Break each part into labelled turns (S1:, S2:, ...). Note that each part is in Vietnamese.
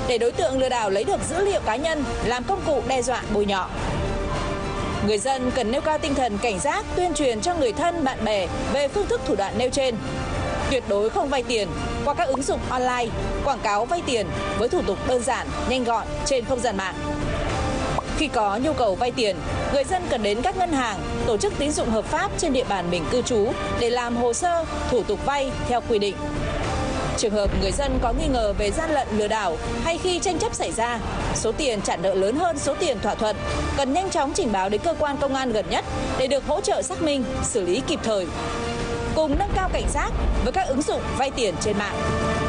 S1: để đối tượng lừa đảo lấy được dữ liệu cá nhân làm công cụ đe dọa bôi nhọ. Người dân cần nêu cao tinh thần cảnh giác, tuyên truyền cho người thân, bạn bè về phương thức thủ đoạn nêu trên. Tuyệt đối không vay tiền qua các ứng dụng online, quảng cáo vay tiền với thủ tục đơn giản, nhanh gọn trên không gian mạng. Khi có nhu cầu vay tiền, người dân cần đến các ngân hàng, tổ chức tín dụng hợp pháp trên địa bàn mình cư trú để làm hồ sơ, thủ tục vay theo quy định. Trường hợp người dân có nghi ngờ về gian lận lừa đảo hay khi tranh chấp xảy ra, số tiền trả nợ lớn hơn số tiền thỏa thuận, cần nhanh chóng trình báo đến cơ quan công an gần nhất để được hỗ trợ xác minh, xử lý kịp thời. Cùng nâng cao cảnh giác với các ứng dụng vay tiền trên mạng.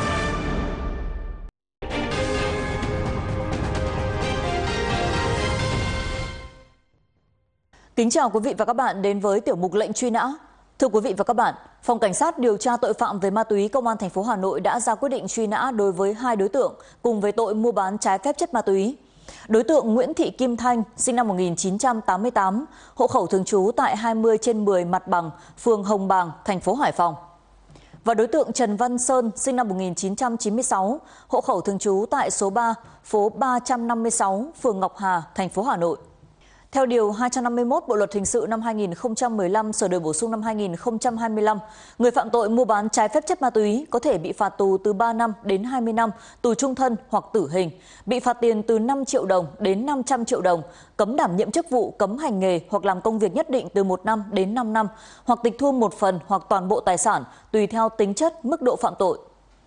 S2: Kính chào quý vị và các bạn đến với tiểu mục lệnh truy nã. Thưa quý vị và các bạn, Phòng Cảnh sát điều tra tội phạm về ma túy Công an thành phố Hà Nội đã ra quyết định truy nã đối với 2 đối tượng cùng với tội mua bán trái phép chất ma túy. Đối tượng Nguyễn Thị Kim Thanh, sinh năm 1988, hộ khẩu thường trú tại 20/10 Mặt Bằng, phường Hồng Bàng, thành phố Hải Phòng. Và đối tượng Trần Văn Sơn, sinh năm 1996, hộ khẩu thường trú tại số 3, phố 356, phường Ngọc Hà, thành phố Hà Nội. Theo Điều 251 Bộ Luật Hình sự năm 2015 sửa đổi bổ sung năm 2025, người phạm tội mua bán trái phép chất ma túy có thể bị phạt tù từ 3 năm đến 20 năm, tù trung thân hoặc tử hình, bị phạt tiền từ 5 triệu đồng đến 500 triệu đồng, cấm đảm nhiệm chức vụ, cấm hành nghề hoặc làm công việc nhất định từ 1 năm đến 5 năm, hoặc tịch thu một phần hoặc toàn bộ tài sản tùy theo tính chất, mức độ phạm tội.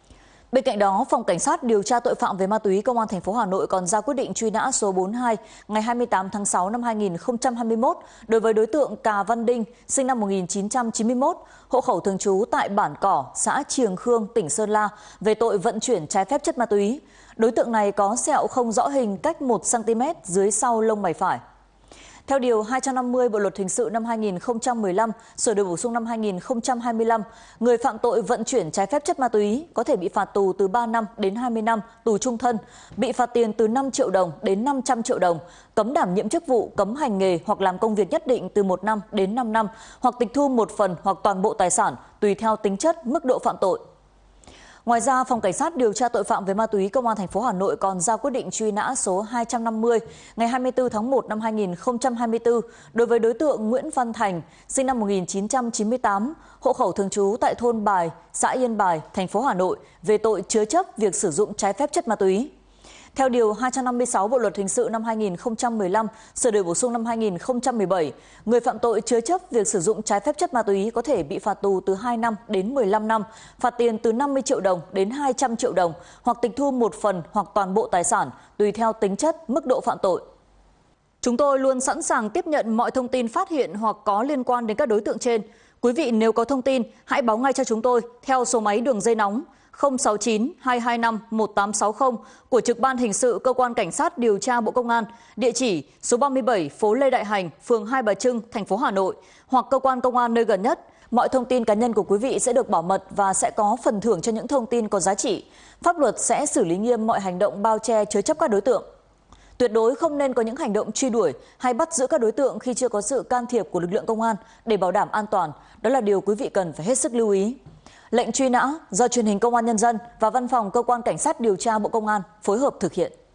S2: Bên cạnh đó, Phòng Cảnh sát điều tra tội phạm về ma túy Công an thành phố Hà Nội còn ra quyết định truy nã số 42 ngày 28 tháng 6 năm 2021 đối với đối tượng Cà Văn Đinh, sinh năm 1991, hộ khẩu thường trú tại Bản Cỏ, xã Triềng Khương, tỉnh Sơn La, về tội vận chuyển trái phép chất ma túy. Đối tượng này có sẹo không rõ hình cách 1 cm dưới sau lông mày phải. Theo Điều 250 Bộ Luật Hình sự năm 2015, sửa đổi bổ sung năm 2025, người phạm tội vận chuyển trái phép chất ma túy có thể bị phạt tù từ 3 năm đến 20 năm, tù trung thân, bị phạt tiền từ 5 triệu đồng đến 500 triệu đồng, cấm đảm nhiệm chức vụ, cấm hành nghề hoặc làm công việc nhất định từ 1 năm đến 5 năm, hoặc tịch thu một phần hoặc toàn bộ tài sản tùy theo tính chất, mức độ phạm tội. Ngoài ra, Phòng Cảnh sát điều tra tội phạm về ma túy Công an thành phố Hà Nội còn ra quyết định truy nã số 250 ngày 24 tháng 1 năm 2024 đối với đối tượng Nguyễn Văn Thành, sinh năm 1998, hộ khẩu thường trú tại thôn Bài, xã Yên Bài, thành phố Hà Nội, về tội chứa chấp việc sử dụng trái phép chất ma túy. Theo Điều 256 Bộ Luật Hình sự năm 2015, sửa đổi bổ sung năm 2017, người phạm tội chứa chấp việc sử dụng trái phép chất ma túy có thể bị phạt tù từ 2 năm đến 15 năm, phạt tiền từ 50 triệu đồng đến 200 triệu đồng, hoặc tịch thu một phần hoặc toàn bộ tài sản, tùy theo tính chất, mức độ phạm tội. Chúng tôi luôn sẵn sàng tiếp nhận mọi thông tin phát hiện hoặc có liên quan đến các đối tượng trên. Quý vị nếu có thông tin, hãy báo ngay cho chúng tôi theo số máy đường dây nóng 069 225 1860 của Trực ban Hình sự Cơ quan Cảnh sát điều tra Bộ Công an, địa chỉ số 37 phố Lê Đại Hành, phường Hai Bà Trưng, thành phố Hà Nội, hoặc cơ quan công an nơi gần nhất. Mọi thông tin cá nhân của quý vị sẽ được bảo mật và sẽ có phần thưởng cho những thông tin có giá trị. Pháp luật sẽ xử lý nghiêm mọi hành động bao che chứa chấp các đối tượng. Tuyệt đối không nên có những hành động truy đuổi hay bắt giữ các đối tượng khi chưa có sự can thiệp của lực lượng công an để bảo đảm an toàn. Đó là điều quý vị cần phải hết sức lưu ý. Lệnh truy nã do Truyền hình Công an Nhân dân và Văn phòng Cơ quan Cảnh sát điều tra Bộ Công an phối hợp thực hiện.